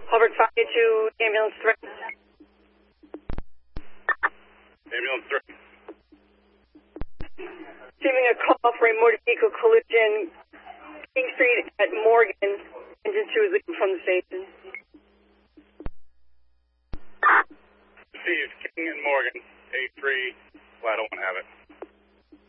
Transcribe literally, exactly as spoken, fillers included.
Hubbard five two, ambulance three. Ambulance three. Receiving a call for a motor vehicle collision, King Street at Morgan. Engine two is leaving from the station. Received King and Morgan, A three, well, I don't want to have it.